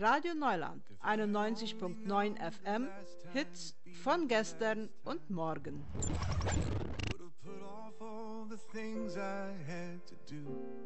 Radio Neuland 91.9 FM, Hits von gestern und morgen. Put off all the things I had to do.